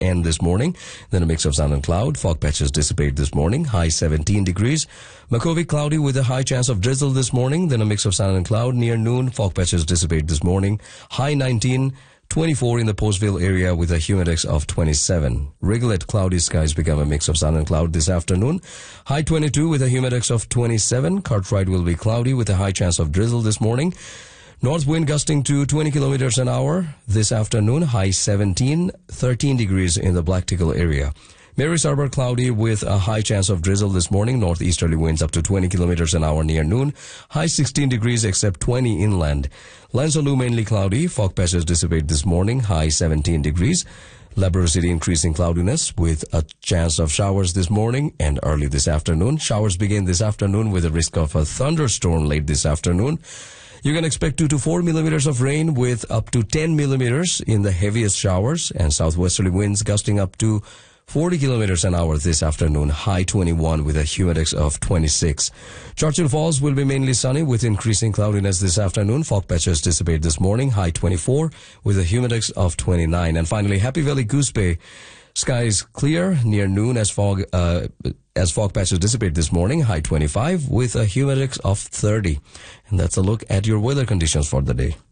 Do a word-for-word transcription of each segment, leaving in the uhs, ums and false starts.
end this morning. Then a mix of sun and cloud. Fog patches dissipate this morning. High seventeen degrees. Makhovik cloudy with a high chance of drizzle this morning. Then a mix of sun and cloud. Near noon, fog patches dissipate this morning. High nineteen. twenty-four in the Postville area with a humidex of twenty-seven. Rigolette cloudy skies become a mix of sun and cloud this afternoon. High twenty-two with a humidex of twenty-seven. Cartwright will be cloudy with a high chance of drizzle this morning. North wind gusting to twenty kilometers an hour this afternoon. High seventeen, thirteen degrees in the Black Tickle area. Mary's Harbor cloudy with a high chance of drizzle this morning. Northeasterly winds up to twenty kilometers an hour near noon. High sixteen degrees except twenty inland. Lanzaloo mainly cloudy. Fog patches dissipate this morning. High seventeen degrees. Labrador City increasing cloudiness with a chance of showers this morning and early this afternoon. Showers begin this afternoon with a risk of a thunderstorm late this afternoon. You can expect two to four millimeters of rain with up to ten millimeters in the heaviest showers, and southwesterly winds gusting up to forty kilometers an hour this afternoon. High twenty-one with a humidex of twenty-six. Churchill Falls will be mainly sunny with increasing cloudiness this afternoon. Fog patches dissipate this morning. High twenty-four with a humidex of twenty-nine. And finally, Happy Valley Goose Bay. Skies clear near noon as fog uh, as fog patches dissipate this morning. High twenty-five with a humidex of thirty. And that's a look at your weather conditions for the day.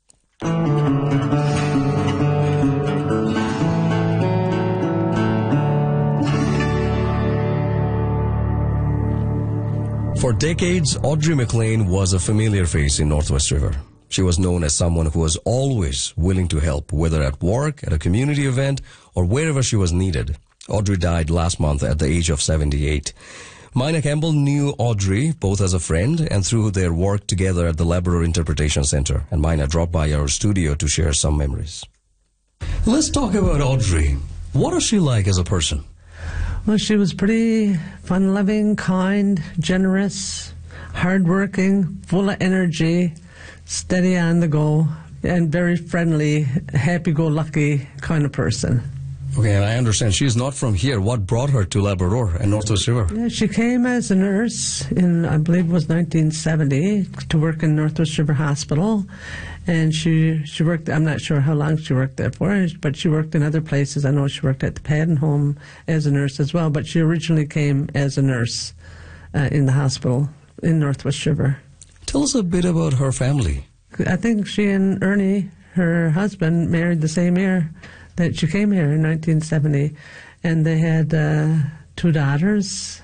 For decades, Audrey McLean was a familiar face in Northwest River. She was known as someone who was always willing to help, whether at work, at a community event, or wherever she was needed. Audrey died last month at the age of seventy-eight. Mina Campbell knew Audrey both as a friend and through their work together at the Labrador Interpretation Center. And Mina dropped by our studio to share some memories. Let's talk about Audrey. What is she like as a person? Well, she was pretty fun-loving, kind, generous, hard-working, full of energy, steady on the go, and very friendly, happy-go-lucky kind of person. Okay, and I understand she's not from here. What brought her to Labrador and Northwest River? Yeah, she came as a nurse in, I believe it was nineteen seventy, to work in Northwest River Hospital. And she she worked, I'm not sure how long she worked there for, but she worked in other places. I know she worked at the Paddon Home as a nurse as well, but she originally came as a nurse uh, in the hospital in Northwest River. Tell us a bit about her family. I think she and Ernie, her husband, married the same year that she came here in nineteen seventy, and they had uh, two daughters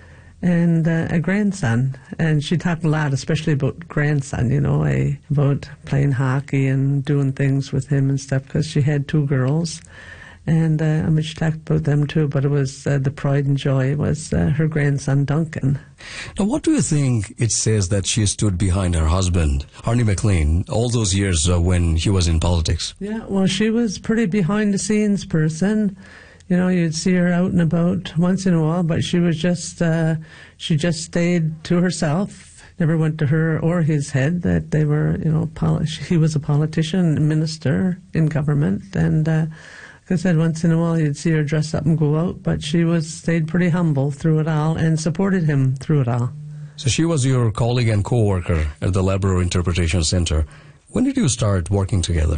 and uh, a grandson. And she talked a lot, especially about grandson, you know, a, about playing hockey and doing things with him and stuff, because she had two girls. And uh, I mean, she talked about them too, but it was uh, the pride and joy was uh, her grandson, Duncan. Now, what do you think it says that she stood behind her husband, Arnie McLean, all those years uh, when he was in politics? Yeah, well, she was pretty behind-the-scenes person. You know, you'd see her out and about once in a while, but she was just, uh, she just stayed to herself. Never went to her or his head that they were, you know, poli- he was a politician, a minister in government, and uh, like I said, once in a while you'd see her dress up and go out, but she was stayed pretty humble through it all and supported him through it all. So she was your colleague and co-worker at the Labrador Interpretation Center. When did you start working together?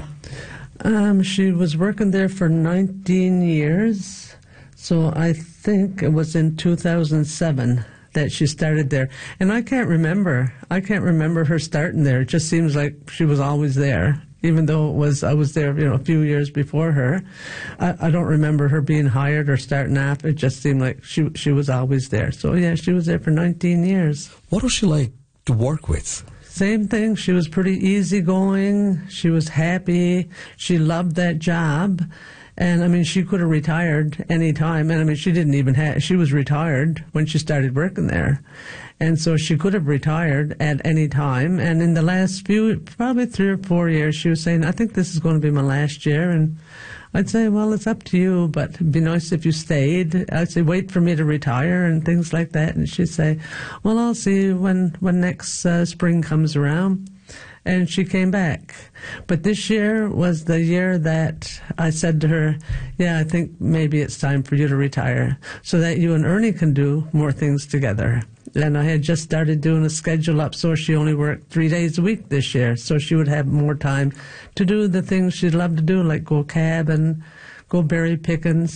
Um, she was working there for nineteen years, so I think it was in two thousand seven that she started there. And I can't remember. I can't remember her starting there. It just seems like she was always there. Even though it was, I was there, you know, a few years before her. I, I don't remember her being hired or starting off. It just seemed like she she was always there. So, yeah, she was there for nineteen years. What was she like to work with? Same thing. She was pretty easygoing. She was happy. She loved that job. And, I mean, she could have retired any time. And, I mean, she didn't even have, she was retired when she started working there. And so she could have retired at any time. And in the last few, probably three or four years, she was saying, I think this is going to be my last year. And I'd say, well, it's up to you, but it'd be nice if you stayed. I'd say, wait for me to retire and things like that. And she'd say, well, I'll see when, when next uh, spring comes around. And she came back. But this year was the year that I said to her, yeah, I think maybe it's time for you to retire so that you and Ernie can do more things together. And I had just started doing a schedule up, so she only worked three days a week this year, so she would have more time to do the things she'd love to do, like go cabin, go berry picking,